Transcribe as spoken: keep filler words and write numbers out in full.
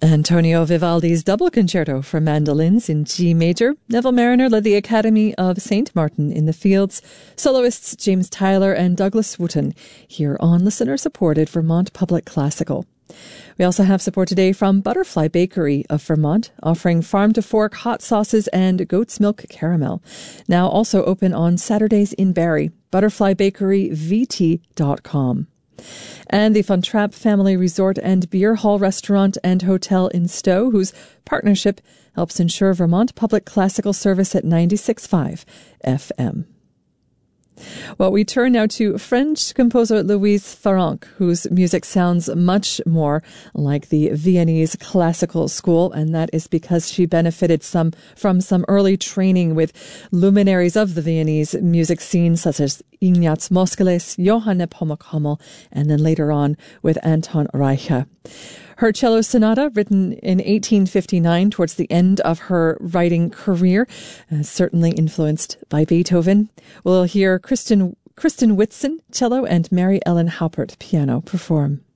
Antonio Vivaldi's double concerto for mandolins in G major. Neville Mariner led the Academy of Saint Martin in the Fields. Soloists James Tyler and Douglas Wooten here on listener-supported Vermont Public Classical. We also have support today from Butterfly Bakery of Vermont, offering farm-to-fork hot sauces and goat's milk caramel. Now also open on Saturdays in Barrie. butterfly bakery v t dot com. And the Von Trapp Family Resort and Beer Hall Restaurant and Hotel in Stowe, whose partnership helps ensure Vermont Public Classical service at ninety-six point five F M. Well, we turn now to French composer Louise Farrenc, whose music sounds much more like the Viennese classical school, and that is because she benefited some from some early training with luminaries of the Viennese music scene, such as Ignaz Moscheles, Johann Nepomuk Hummel, and then later on with Anton Reicha. Her cello sonata, written in eighteen fifty-nine, towards the end of her writing career, uh, certainly influenced by Beethoven. We'll hear Kristen, Kristen Whitson, cello, and Mary Ellen Haupert, piano, perform.